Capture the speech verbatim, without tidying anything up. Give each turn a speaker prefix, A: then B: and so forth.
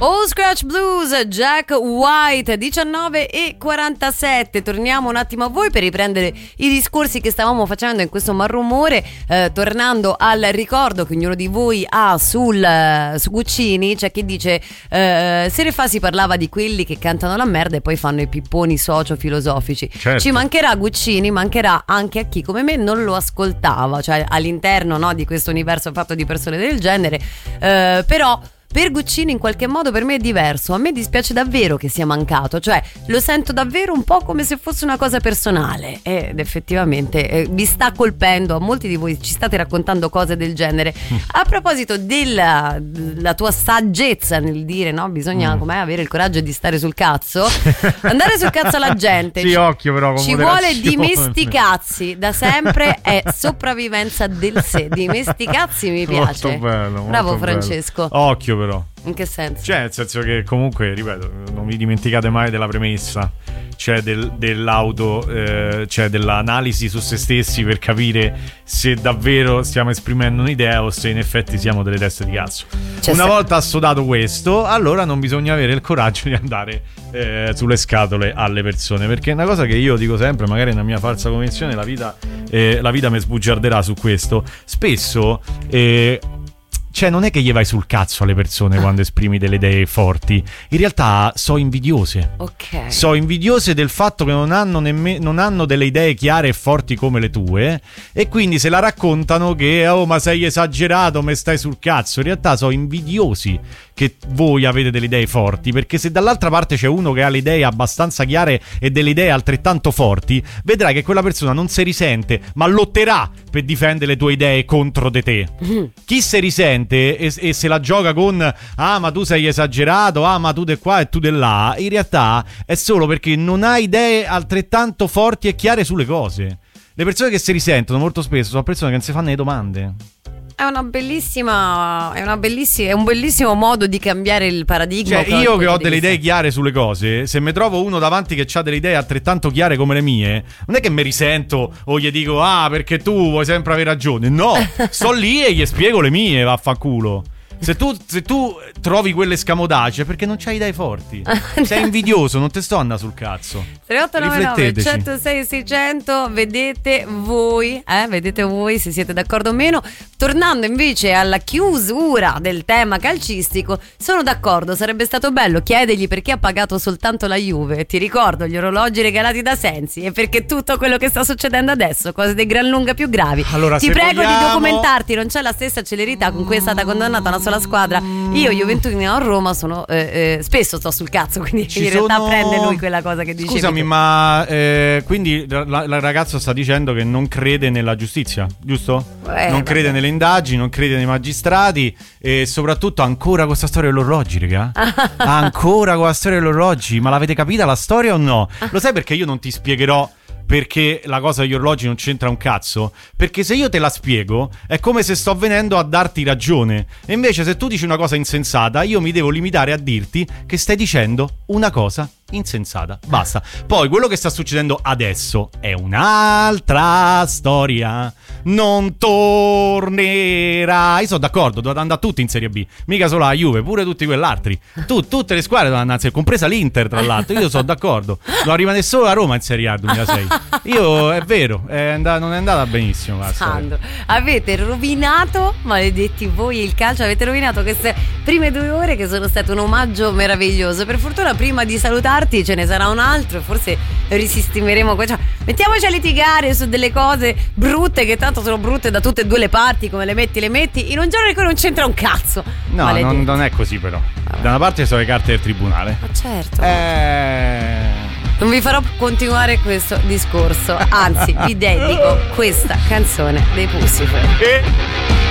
A: Old Scratch Blues, Jack White, diciannove e quarantasette. Torniamo un attimo a voi per riprendere i discorsi che stavamo facendo in questo malrumore, eh, tornando al ricordo che ognuno di voi ha sul, uh, su Guccini. C'è chi dice eh, se ne fa si parlava di quelli che cantano la merda e poi fanno i pipponi socio-filosofici.
B: Certo.
A: Ci mancherà Guccini, mancherà anche a chi come me non lo ascoltava, cioè all'interno, no, di questo universo fatto di persone del genere, eh, però per Guccini in qualche modo per me è diverso. A me dispiace davvero che sia mancato, cioè lo sento davvero un po' come se fosse una cosa personale ed effettivamente eh, vi sta colpendo. A molti di voi ci state raccontando cose del genere. A proposito della, della tua saggezza nel dire, no, bisogna mm. com'è, avere il coraggio di stare sul cazzo, andare sul cazzo alla gente.
B: Sì,
A: ci,
B: occhio però, con
A: ci vuole dimesticazzi, da sempre è sopravvivenza del sé. Dimesticazzi mi piace.
B: Molto bello,
A: bravo
B: molto
A: Francesco.
B: Bello. Occhio però.
A: In che senso?
B: Cioè, nel senso che comunque, ripeto, non vi dimenticate mai della premessa, cioè del, dell'auto, eh, cioè dell'analisi su se stessi per capire se davvero stiamo esprimendo un'idea o se in effetti siamo delle teste di cazzo. C'è Una se... volta assodato questo, allora non bisogna avere il coraggio di andare eh, sulle scatole alle persone, perché è una cosa che io dico sempre, magari nella mia falsa convinzione la vita, eh, la vita mi sbugiarderà su questo. Spesso eh, cioè non è che gli vai sul cazzo alle persone quando esprimi delle idee forti, in realtà so invidiose.
A: Ok.
B: So invidiose del fatto che non hanno nemme- non hanno delle idee chiare e forti come le tue, e quindi se la raccontano che oh ma sei esagerato, me stai sul cazzo. In realtà so invidiosi che voi avete delle idee forti, perché se dall'altra parte c'è uno che ha le idee abbastanza chiare e delle idee altrettanto forti, vedrai che quella persona non si risente ma lotterà per difendere le tue idee contro di te. Mm. Chi si risente E, e se la gioca con ah ma tu sei esagerato, ah ma tu de qua e tu de là, in realtà è solo perché non ha idee altrettanto forti e chiare sulle cose. Le persone che si risentono molto spesso sono persone che non si fanno le domande.
A: È una bellissima è una bellissima è un bellissimo modo di cambiare il paradigma.
B: Cioè io che ho delle idee chiare sulle cose, se mi trovo uno davanti che ha delle idee altrettanto chiare come le mie, non è che mi risento o gli dico ah perché tu vuoi sempre avere ragione. No, sto lì e gli spiego le mie, vaffanculo. Se tu, se tu trovi quelle scamodacie perché non c'hai idee forti, sei invidioso, non te sto andando sul cazzo.
A: tre otto nove nove centosei seicento, vedete voi, eh, vedete voi se siete d'accordo o meno. Tornando invece alla chiusura del tema calcistico, sono d'accordo, sarebbe stato bello chiedergli perché ha pagato soltanto la Juve. Ti ricordo gli orologi regalati da Sensi e perché tutto quello che sta succedendo adesso, cose di gran lunga più gravi.
B: Allora,
A: ti prego
B: vogliamo...
A: di documentarti, non c'è la stessa celerità con cui è stata condannata una sola squadra. Io Juventino a Roma sono eh, eh, spesso sto sul cazzo, quindi
B: Ci
A: in realtà
B: sono...
A: prende lui quella cosa che dicevi.
B: Scusami,
A: tu.
B: ma eh, quindi la, la ragazza sta dicendo che non crede nella giustizia, giusto?
A: Eh,
B: non crede
A: vabbè.
B: nelle indagini, non crede nei magistrati e soprattutto ancora con questa storia dell'orologi, raga. Ancora con la storia dell'orologi, ma l'avete capita la storia o no? Lo sai perché io non ti spiegherò perché la cosa degli orologi non c'entra un cazzo? Perché se io te la spiego è come se sto venendo a darti ragione, e invece se tu dici una cosa insensata io mi devo limitare a dirti che stai dicendo una cosa insensata, basta. Poi quello che sta succedendo adesso è un'altra storia, non tornerà. Io sono d'accordo, dovete andare tutti in Serie B, mica solo la Juve, pure tutti quell'altri, tu, tutte le squadre dovevano andare, compresa l'Inter tra l'altro. Io sono d'accordo, non rimanere solo la Roma in Serie A duemilasei. Io è vero, è and- non è andata benissimo.
A: Sandro, avete rovinato, maledetti voi, il calcio, avete rovinato queste prime due ore che sono state un omaggio meraviglioso. Per fortuna prima di salutarti ce ne sarà un altro e forse risistemeremo, cioè, mettiamoci a litigare su delle cose brutte che tanto sono brutte da tutte e due le parti, come le metti le metti in un giorno in cui non c'entra un cazzo.
B: No, non, non è così però. Da una parte sono le carte del tribunale.
A: Ma certo.
B: Eh...
A: Non vi farò continuare questo discorso, anzi vi dedico questa canzone dei Pussifer.
B: Eh?